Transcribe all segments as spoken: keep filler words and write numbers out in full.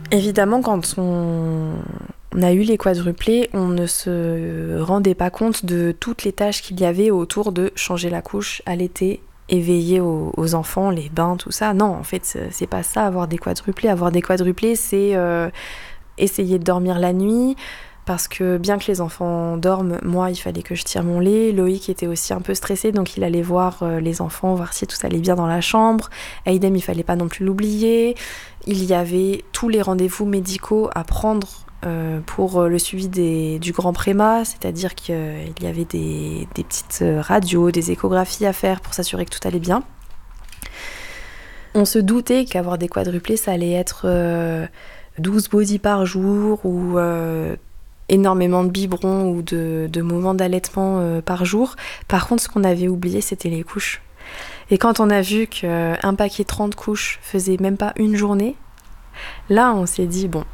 Évidemment, quand on... on a eu les quadruplés, on ne se rendait pas compte de toutes les tâches qu'il y avait autour de changer la couche, allaiter, éveiller aux, aux enfants, les bains, tout ça. Non, en fait, c'est, c'est pas ça, avoir des quadruplés. Avoir des quadruplés, c'est euh, essayer de dormir la nuit, parce que bien que les enfants dorment, moi, il fallait que je tire mon lait. Loïc était aussi un peu stressé, donc il allait voir euh, les enfants, voir si tout allait bien dans la chambre. Aïdem, il fallait pas non plus l'oublier. Il y avait tous les rendez-vous médicaux à prendre euh, pour le suivi des, du grand préma, c'est-à-dire qu'il y avait des, des petites radios, des échographies à faire pour s'assurer que tout allait bien. On se doutait qu'avoir des quadruplés, ça allait être euh, douze body par jour ou euh, énormément de biberons ou de, de moments d'allaitement euh, par jour. Par contre, ce qu'on avait oublié, c'était les couches. Et quand on a vu qu'un paquet trente couches faisait même pas une journée, là on s'est dit, bon,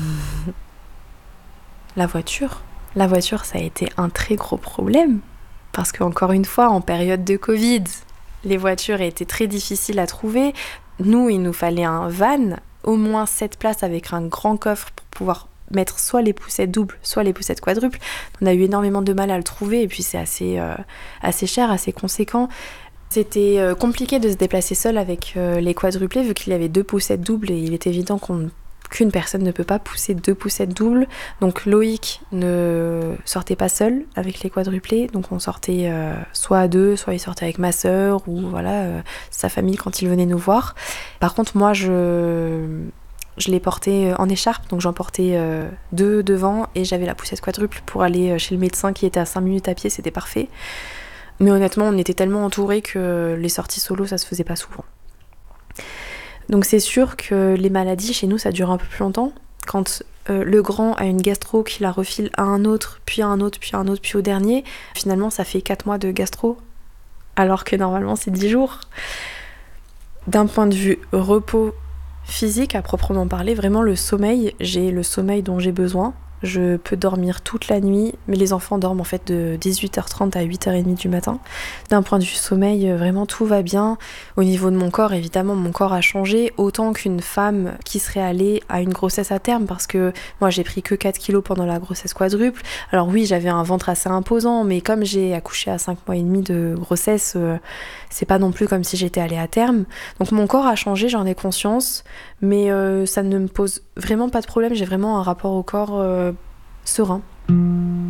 la voiture, la voiture ça a été un très gros problème. Parce qu'encore une fois, en période de Covid, les voitures étaient très difficiles à trouver. Nous, il nous fallait un van, au moins sept places avec un grand coffre pour pouvoir mettre soit les poussettes doubles, soit les poussettes quadruples. On a eu énormément de mal à le trouver et puis c'est assez, euh, assez cher, assez conséquent. C'était euh, compliqué de se déplacer seul avec euh, les quadruplés vu qu'il y avait deux poussettes doubles et il est évident qu'on, qu'une personne ne peut pas pousser deux poussettes doubles. Donc Loïc ne sortait pas seul avec les quadruplés, donc on sortait euh, soit à deux, soit il sortait avec ma sœur ou voilà euh, sa famille quand il venait nous voir. Par contre moi je... Je les portais en écharpe, donc j'en portais euh, deux devant et j'avais la poussette quadruple pour aller chez le médecin qui était à cinq minutes à pied, c'était parfait. Mais honnêtement, on était tellement entourés que les sorties solo, ça se faisait pas souvent. Donc c'est sûr que les maladies, chez nous, ça dure un peu plus longtemps. Quand euh, le grand a une gastro qui la refile à un autre, puis à un autre, puis à un autre, puis au dernier, finalement, ça fait quatre mois de gastro, alors que normalement, c'est dix jours. D'un point de vue repos physique, à proprement parler, vraiment le sommeil, j'ai le sommeil dont j'ai besoin. Je peux dormir toute la nuit, mais les enfants dorment en fait de dix-huit heures trente à huit heures trente du matin. D'un point de vue sommeil, vraiment tout va bien. Au niveau de mon corps, évidemment, mon corps a changé autant qu'une femme qui serait allée à une grossesse à terme, parce que moi j'ai pris que quatre kilos pendant la grossesse quadruple. Alors oui, j'avais un ventre assez imposant, mais comme j'ai accouché à cinq mois et demi de grossesse, euh, c'est pas non plus comme si j'étais allée à terme. Donc mon corps a changé, j'en ai conscience, mais euh, ça ne me pose vraiment pas de problème. J'ai vraiment un rapport au corps euh, serein.